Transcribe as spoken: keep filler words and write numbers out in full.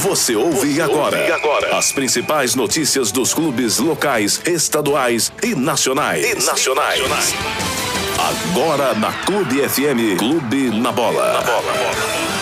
Você ouve Você agora, ouve agora as principais notícias dos clubes locais, estaduais e nacionais. E nacionais. Agora na Clube F M, Clube na Bola. Na bola.